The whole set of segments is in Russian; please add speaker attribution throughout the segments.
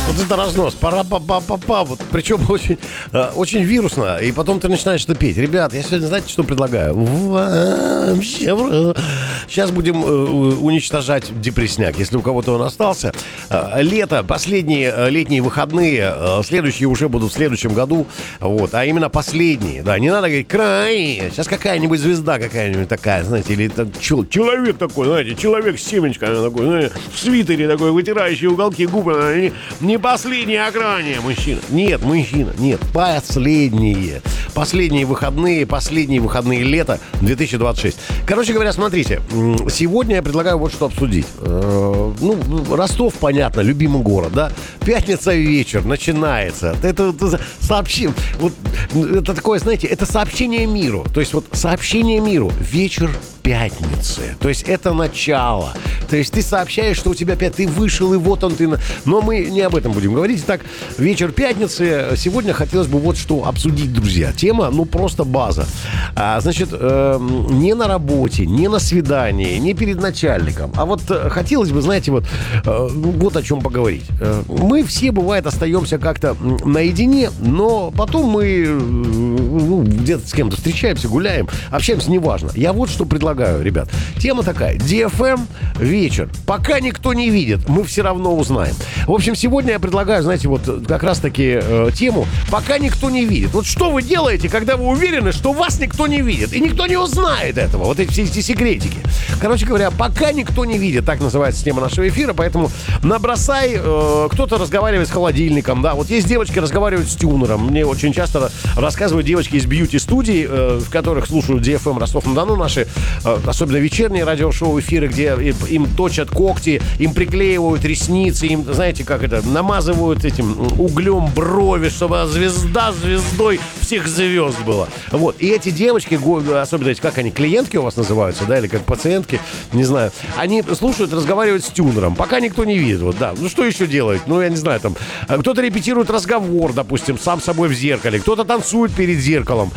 Speaker 1: Вот это разнос. Пара-па-па-па-па. Вот, причем очень вирусно. И потом ты начинаешь это петь. Ребят, я сегодня, знаете, что предлагаю? Сейчас будем уничтожать депрессняк, если у кого-то он остался. Лето, последние летние выходные, следующие уже будут в следующем году. Вот, а именно последние. Да, не надо говорить край. Сейчас какая-нибудь звезда какая-нибудь такая, знаете, или там, человек такой, знаете, человек с семечками такой, знаете, в свитере такой, вытирающий уголки губ. Не последние ограни, мужчина. Нет, мужчина, нет. Последние выходные лета 2026. Короче говоря, смотрите. Сегодня я предлагаю вот что обсудить. Ростов, понятно, любимый город, да? Пятница вечер, начинается. Это сообщение. Вот, это такое, знаете, это сообщение миру. То есть вот сообщение миру. Вечер пятницы. То есть это начало. То есть ты сообщаешь, что у тебя ты вышел, и вот он ты. Но мы не об этом будем говорить. Итак, вечер пятницы. Сегодня хотелось бы вот что обсудить, друзья. Тема, просто база. Значит, не на работе, не на свидании, не перед начальником. А вот хотелось бы, знаете, вот о чем поговорить. Мы все, бывает, остаемся как-то наедине, но потом мы где-то с кем-то встречаемся, гуляем, общаемся, неважно. Я вот что предлагаю, ребят. Тема такая. DFM вечер. Пока никто не видит, мы все равно узнаем. В общем, сегодня я предлагаю, знаете, вот как раз-таки тему «Пока никто не видит». Вот что вы делаете, когда вы уверены, что вас никто не видит, и никто не узнает этого, вот эти все эти секретики. Короче говоря, пока никто не видит, так называется тема нашего эфира, поэтому набросай, кто-то разговаривает с холодильником, да, вот есть девочки, разговаривают с тюнером. Мне очень часто рассказывают девочки из бьюти-студий, в которых слушают DFM Ростов-на-Дону, наши, особенно вечерние радиошоу эфиры, где им точат когти, им приклеивают ресницы, им, знаете, как это, намазывают этим углем брови, чтобы звезда звездой всех звезд была. Вот. И эти девочки, особенно эти, как они, клиентки у вас называются, да, или как пациентки, не знаю, они слушают, разговаривают с тюнером, пока никто не видит, вот, да. Ну, что еще делать? Ну, я не знаю, там, кто-то репетирует разговор, допустим, сам с собой в зеркале, кто-то танцует перед зеркалом,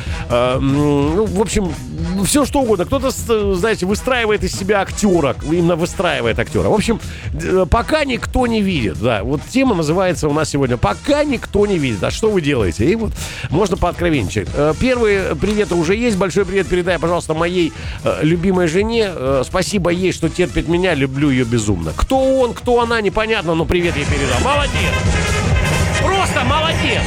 Speaker 1: в общем, все что угодно. Кто-то, знаете, выстраивает из себя актера, именно выстраивает актера. В общем, пока никто не видит, да, вот тема называется у нас сегодня «Пока никто не видит». А что вы делаете? И вот можно пооткровенничать. Первые приветы уже есть. Большой привет передай, пожалуйста, моей любимой жене. Спасибо ей, что терпит меня. Люблю ее безумно. Кто он, кто она, непонятно, но привет ей передам. Молодец! Просто молодец!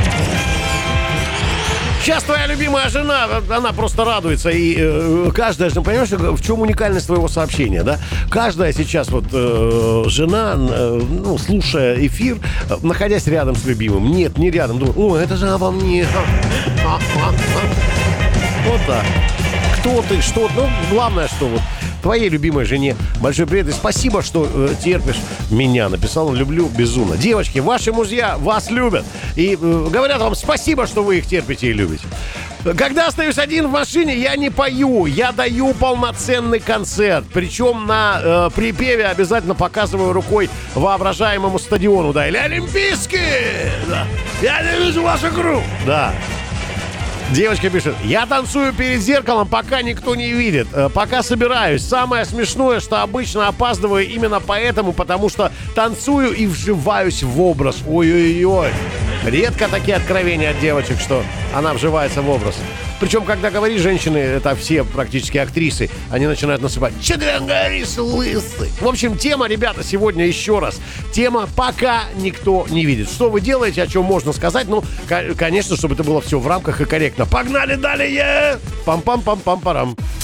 Speaker 1: Сейчас твоя любимая жена, она просто радуется. И каждая, понимаешь, в чем уникальность твоего сообщения, да? Каждая сейчас вот жена, слушая эфир, находясь рядом с любимым. Нет, не рядом. Думаю, о, это же обо мне. Вот так. Кто ты, что? Ну, главное, что вот твоей любимой жене большой привет и спасибо, что терпишь меня. Написал он, люблю безумно. Девочки, ваши мужья вас любят. И говорят вам спасибо, что вы их терпите и любите. Когда остаюсь один в машине, я не пою. Я даю полноценный концерт. Причем на припеве обязательно показываю рукой воображаемому стадиону. Да, или Олимпийский. Да. Я не вижу вашу игру. Да. Девочка пишет: я танцую перед зеркалом, пока никто не видит. Пока собираюсь. Самое смешное, что обычно опаздываю именно поэтому, потому что танцую и вживаюсь в образ. Ой-ой-ой. Редко такие откровения от девочек, что она вживается в образ. Причем, когда говоришь, женщины, это все практически актрисы, они начинают насыпать. Че ты говоришь, лысый? В общем, тема, ребята, сегодня еще раз. Тема «Пока никто не видит». Что вы делаете, о чем можно сказать? Ну, конечно, чтобы это было все в рамках и корректно. Погнали далее! Пам-пам-пам-пам-парам.